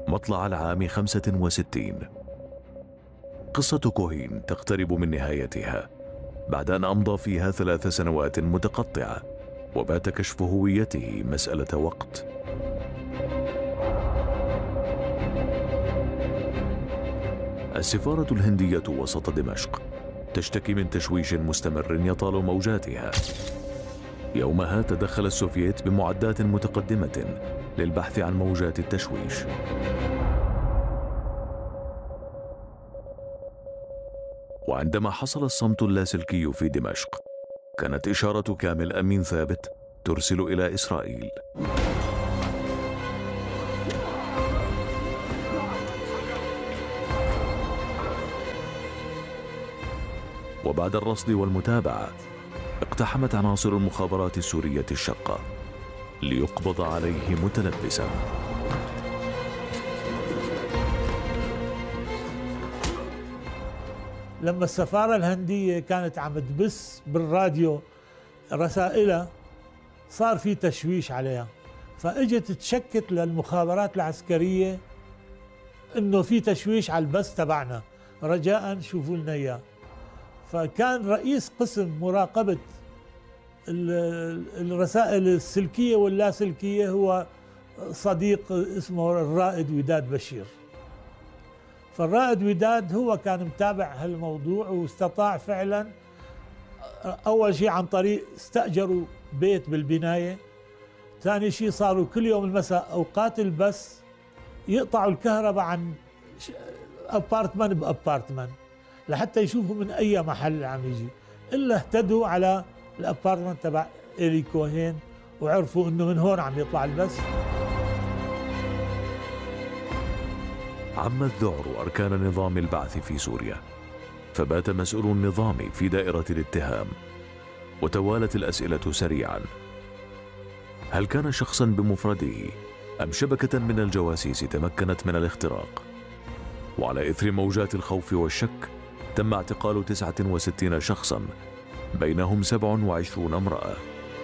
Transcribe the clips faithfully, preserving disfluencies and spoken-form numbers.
مطلع العام خمسة وستين. قصة كوهين تقترب من نهايتها بعد أن أمضى فيها ثلاث سنوات متقطعة، وبات كشف هويته مسألة وقت. السفارة الهندية وسط دمشق تشتكي من تشويش مستمر يطال موجاتها. يومها تدخل السوفييت بمعدات متقدمة للبحث عن موجات التشويش. وعندما حصل الصمت اللاسلكي في دمشق، كانت إشارة كامل أمين ثابت ترسل إلى إسرائيل. وبعد الرصد والمتابعة، اقتحمت عناصر المخابرات السورية الشقة ليقبض عليه متلبسا. لما السفارة الهندية كانت عم تبث بالراديو رسائلها، صار في تشويش عليها، فاجت تشكت للمخابرات العسكرية انه في تشويش على البث تبعنا، رجاء شوفوا لنا اياه. فكان رئيس قسم مراقبة الرسائل السلكية واللاسلكية هو صديق اسمه الرائد وداد بشير. فالرائد وداد هو كان متابع هالموضوع، واستطاع فعلا أول شيء عن طريق استأجروا بيت بالبناية، ثاني شيء صاروا كل يوم المساء أوقات البث يقطعوا الكهرباء عن أبارتمان بأبارتمان لحتى يشوفوا من أي محل عم يجي، إلا اهتدوا على الأبارتمان تبع إيلي كوهين وعرفوا إنه من هون عم يطلع البث. عم الذعر أركان نظام البعث في سوريا، فبات مسؤول النظام في دائرة الاتهام، وتوالت الأسئلة سريعا. هل كان شخصا بمفرده أم شبكة من الجواسيس تمكنت من الاختراق؟ وعلى إثر موجات الخوف والشك تم اعتقال تسعة وستين شخصا، بينهم سبع وعشرون امرأة.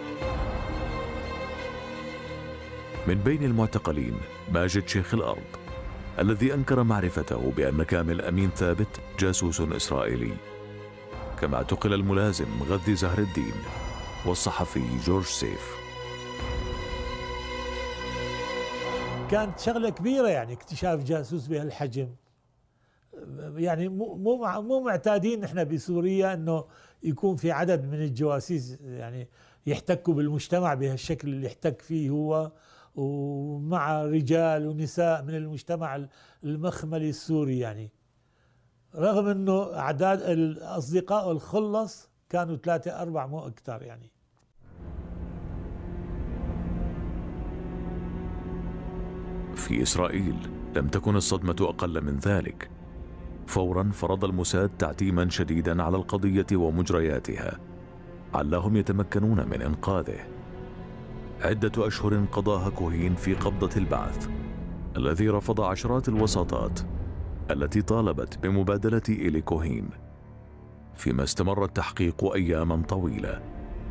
من بين المعتقلين ماجد شيخ الأرض، الذي أنكر معرفته بأن كامل أمين ثابت جاسوس إسرائيلي. كما اعتقل الملازم غذي زهر الدين والصحفي جورج سيف. كانت شغلة كبيرة يعني اكتشاف جاسوس بهالحجم، يعني مو مو مو معتادين نحن بسوريا انه يكون في عدد من الجواسيس يعني يحتكوا بالمجتمع بهالشكل اللي احتك فيه هو، ومع رجال ونساء من المجتمع المخملي السوري. يعني رغم انه اعداد الاصدقاء الخلص كانوا ثلاثة أربعة مو اكثر. يعني في إسرائيل لم تكن الصدمة أقل من ذلك. فورا فرض الموساد تعتيما شديدا على القضية ومجرياتها، علهم يتمكنون من إنقاذه. عدة أشهر قضاها كوهين في قبضة البعث، الذي رفض عشرات الوساطات التي طالبت بمبادلة إيلي كوهين، فيما استمر التحقيق أياما طويلة.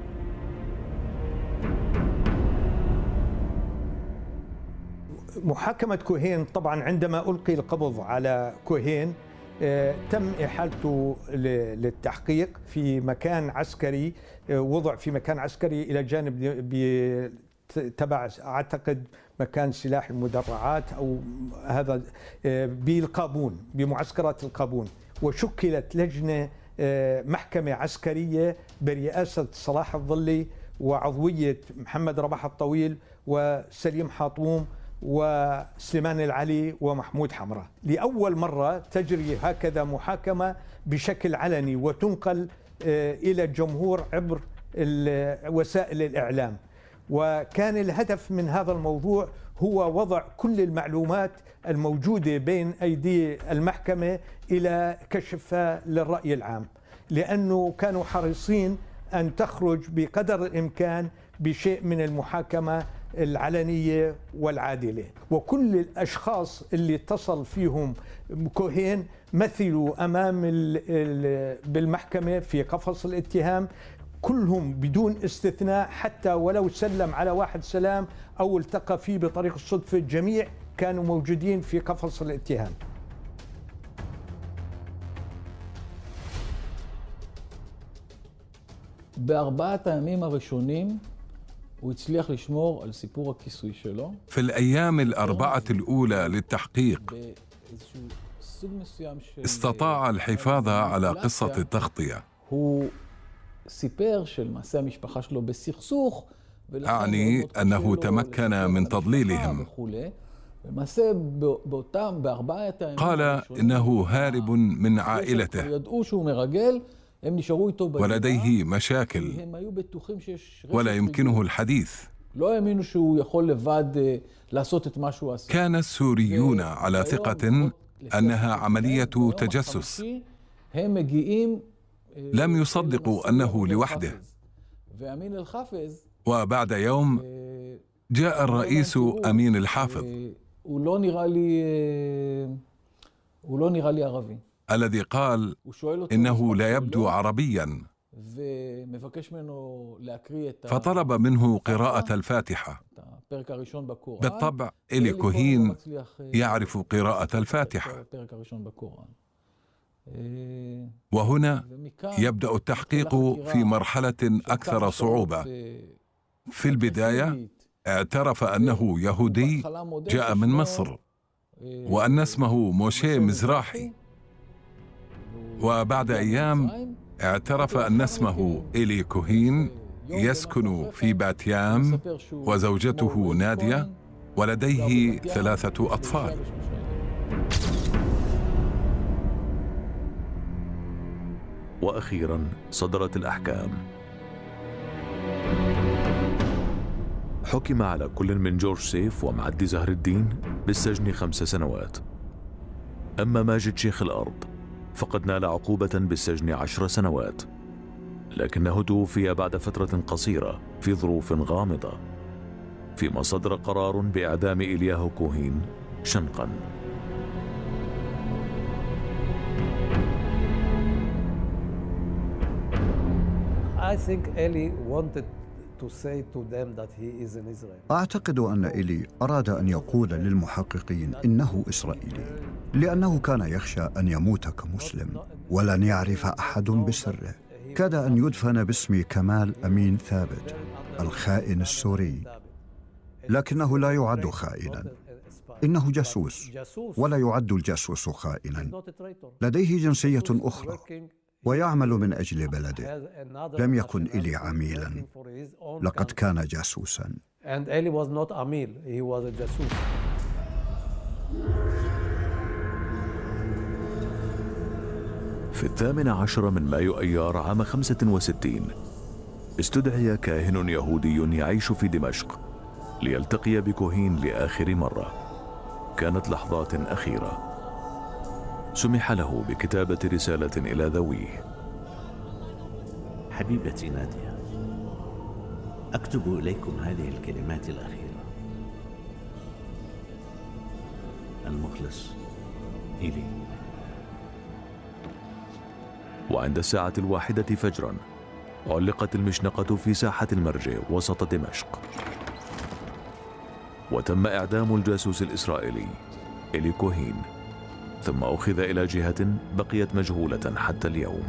محاكمة كوهين طبعا عندما ألقي القبض على كوهين تم إحالته للتحقيق في مكان عسكري، وضع في مكان عسكري إلى جانب تبع أعتقد مكان سلاح المدرعات أو هذا بالقابون، بمعسكرات القابون. وشكلت لجنة محكمة عسكرية برئاسة صلاح الظلي وعضوية محمد رباح الطويل وسليم حاطوم وسليمان العلي ومحمود حمراء. لأول مرة تجري هكذا محاكمة بشكل علني وتنقل إلى الجمهور عبر وسائل الإعلام. وكان الهدف من هذا الموضوع هو وضع كل المعلومات الموجودة بين أيدي المحكمة إلى كشفها للرأي العام، لأنه كانوا حريصين أن تخرج بقدر الإمكان بشيء من المحاكمة العلنية والعادلة. وكل الأشخاص اللي اتصل فيهم كوهين مثلوا أمام بالمحكمة في قفص الاتهام، كلهم بدون استثناء، حتى ولو سلم على واحد سلام أو التقى فيه بطريق الصدفة، الجميع كانوا موجودين في قفص الاتهام. בארבעת הימים הראשונים הוא הצליח לשמור על סיפור הכיסוי שלו. في الأيام الأربعة الأولى للتحقيق استطاع الحفاظ على قصة التغطية. הוא סיפר שלמעשה המשפחה שלו בסכסוך. أعني أنه تمكن من تضليلهم. قال إنه هارب من عائلته ولديه مشاكل ولا يمكنه الحديث. كان السوريون على ثقة أنها عملية تجسس، لم يصدقوا أنه لوحده. وبعد يوم جاء الرئيس أمين الحافظ الذي قال إنه لا يبدو عربيا، فطلب منه قراءة الفاتحة. بالطبع إلي كوهين يعرف قراءة الفاتحة، وهنا يبدأ التحقيق في مرحلة أكثر صعوبة. في البداية اعترف أنه يهودي جاء من مصر وأن اسمه موشي مزراحي، وبعد أيام اعترف أن اسمه إلي كوهين، يسكن في باتيام وزوجته نادية ولديه ثلاثة أطفال. وأخيراً صدرت الأحكام. حكم على كل من جورج سيف ومعدي زهر الدين بالسجن خمس سنوات. أما ماجد شيخ الأرض فقد نال عقوبة بالسجن عشر سنوات، لكنه توفي بعد فترة قصيرة في ظروف غامضة، فيما صدر قرار بإعدام إلياهو كوهين شنقاً. I think Eli wanted to say to them that he is an Israeli. أعتقد أن إلي أراد أن يقول للمحققين إنه إسرائيلي، لأنه كان يخشى أن يموت كمسلم ولن يعرف أحد بسره. كاد أن يدفن باسم كمال أمين ثابت الخائن السوري، لكنه لا يعد خائناً، إنه جاسوس، ولا يعد الجاسوس خائناً. لديه جنسية أخرى ويعمل من أجل بلده. لم يكن إلي عميلاً، لقد كان جاسوساً. في الثامن عشر من مايو أيار عام خمسة وستين استدعي كاهن يهودي يعيش في دمشق ليلتقي بكوهين لآخر مرة. كانت لحظات أخيرة. سمح له بكتابة رسالة إلى ذويه. حبيبتي نادية، أكتب إليكم هذه الكلمات الأخيرة. المخلص إيلي. وعند الساعة الواحدة فجرا علقت المشنقة في ساحة المرج وسط دمشق، وتم إعدام الجاسوس الإسرائيلي إلي كوهين، ثم أخذ إلى جهة بقيت مجهولة حتى اليوم.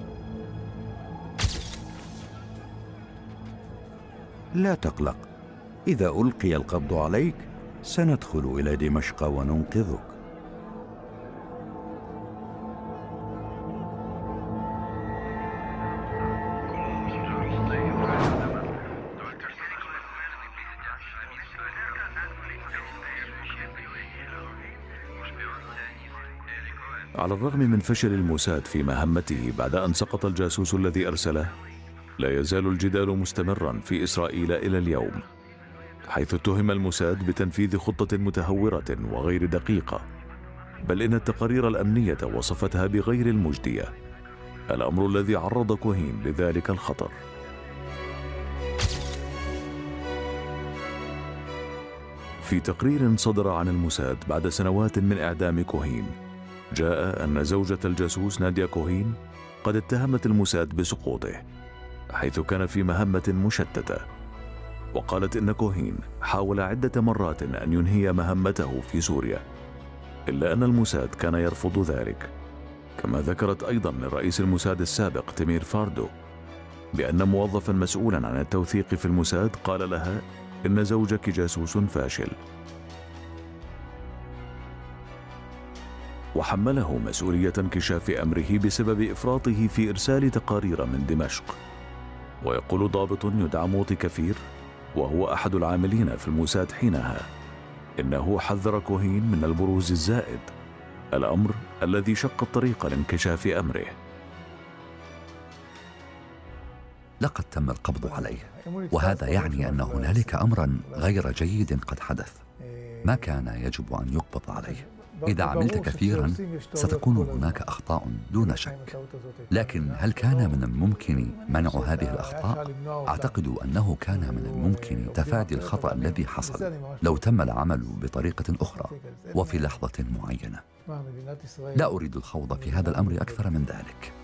لا تقلق، إذا ألقي القبض عليك سندخل إلى دمشق وننقذك. على الرغم من فشل الموساد في مهمته بعد أن سقط الجاسوس الذي أرسله، لا يزال الجدال مستمرا في إسرائيل إلى اليوم، حيث اتهم الموساد بتنفيذ خطة متهورة وغير دقيقة، بل إن التقارير الأمنية وصفتها بغير المجدية، الأمر الذي عرض كوهين لذلك الخطر. في تقرير صدر عن الموساد بعد سنوات من إعدام كوهين، جاء أن زوجة الجاسوس نادية كوهين قد اتهمت الموساد بسقوطه، حيث كان في مهمة مشتتة، وقالت إن كوهين حاول عدة مرات أن ينهي مهمته في سوريا، إلا أن الموساد كان يرفض ذلك. كما ذكرت أيضا للرئيس الموساد السابق تيمير فاردو بأن موظفا مسؤولا عن التوثيق في الموساد قال لها إن زوجك جاسوس فاشل، وحمله مسؤولية انكشاف أمره بسبب إفراطه في إرسال تقارير من دمشق. ويقول ضابط يدعى موطي كفير وهو أحد العاملين في الموساد حينها إنه حذر كوهين من البروز الزائد، الأمر الذي شق الطريق لانكشاف أمره. لقد تم القبض عليه، وهذا يعني أن هنالك أمرا غير جيد قد حدث، ما كان يجب أن يقبض عليه. إذا عملت كثيرا ستكون هناك أخطاء دون شك، لكن هل كان من الممكن منع هذه الأخطاء؟ أعتقد أنه كان من الممكن تفادي الخطأ الذي حصل لو تم العمل بطريقة أخرى وفي لحظة معينة. لا أريد الخوض في هذا الأمر أكثر من ذلك.